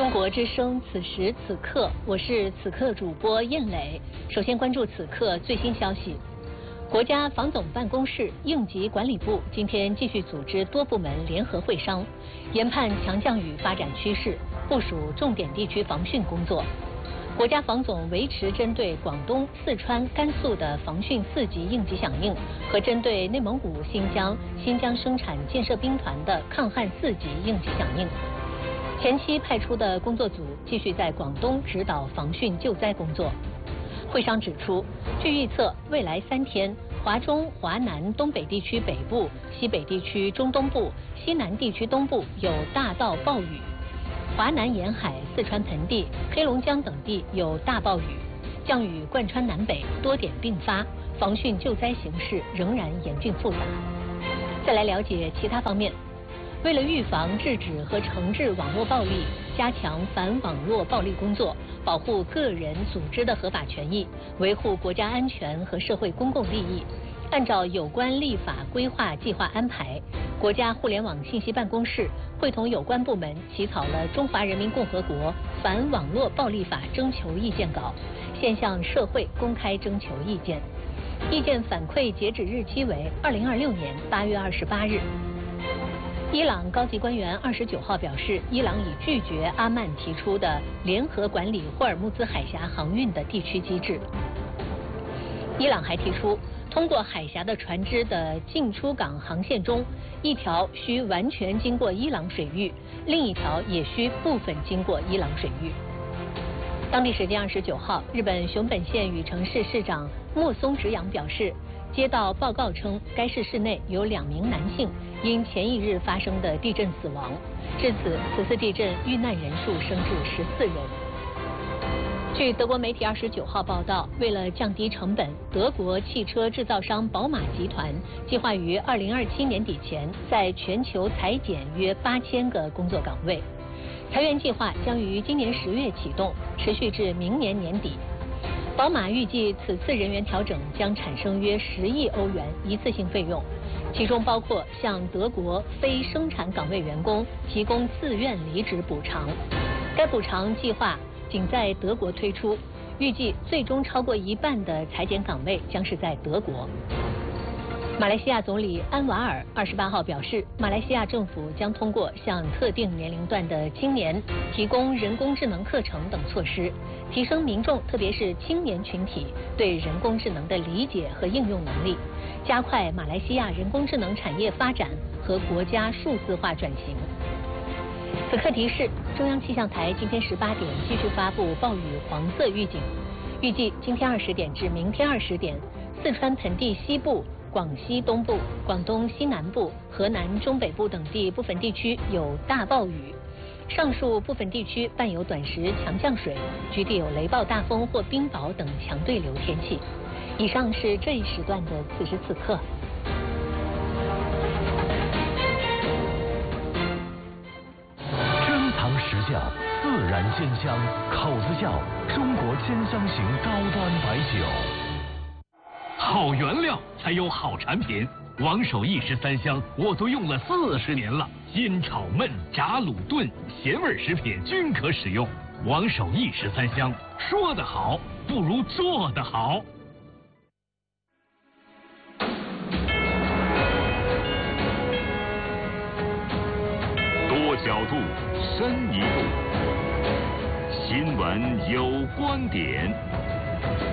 中国之声，此时此刻，我是此刻主播燕磊。首先关注此刻最新消息。国家防总办公室、应急管理部今天继续组织多部门联合会商，研判强降雨发展趋势，部署重点地区防汛工作。国家防总维持针对广东、四川、甘肃的防汛4级应急响应，和针对内蒙古、新疆生产建设兵团的抗旱4级应急响应。前期派出的工作组继续在广东指导防汛救灾工作。会商指出，据预测，未来3天，华中、华南、东北地区北部、西北地区中东部、西南地区东部有大到暴雨，华南沿海、四川盆地、黑龙江等地有大暴雨，降雨贯穿南北，多点并发，防汛救灾形势仍然严峻复杂。再来了解其他方面。为了预防、制止和惩治网络暴力，加强反网络暴力工作，保护个人、组织的合法权益，维护国家安全和社会公共利益，按照有关立法规划计划安排，国家互联网信息办公室会同有关部门起草了《中华人民共和国反网络暴力法》征求意见稿，现向社会公开征求意见。意见反馈截止日期为2026年8月28日。伊朗高级官员29号表示，伊朗已拒绝阿曼提出的联合管理霍尔木兹海峡航运的地区机制。伊朗还提出，通过海峡的船只的进出港航线中，一条需完全经过伊朗水域，另一条也需部分经过伊朗水域。当地时间29号，日本熊本县羽城市市长木松直阳表示，接到报告称，该市内有2名男性因前一日发生的地震死亡，至此次地震遇难人数升至14人。据德国媒体29号报道，为了降低成本，德国汽车制造商宝马集团计划于2027年底前在全球裁减约8000个工作岗位。裁员计划将于今年10月启动，持续至明年年底。宝马预计此次人员调整将产生约10亿欧元一次性费用，其中包括向德国非生产岗位员工提供自愿离职补偿。该补偿计划仅在德国推出，预计最终超过一半的裁减岗位将是在德国。马来西亚总理安瓦尔28号表示，马来西亚政府将通过向特定年龄段的青年提供人工智能课程等措施，提升民众特别是青年群体对人工智能的理解和应用能力，加快马来西亚人工智能产业发展和国家数字化转型。此刻提示，中央气象台今天18点继续发布暴雨黄色预警，预计今天20点至明天20点，四川盆地西部、广西东部、广东西南部、河南中北部等地部分地区有大暴雨，上述部分地区伴有短时强降水，局地有雷暴大风或冰雹等强对流天气。以上是这一时段的此时此刻。 珍藏实窖，自然鲜香，口子窖，中国千香型高端白酒。 好原料才有好产品，王守义13香我都用了40年了，煎、炒、焖、炸、卤、炖，咸味食品均可使用。王守义13香，说得好不如做得好。 多角度，深一度，新闻有观点。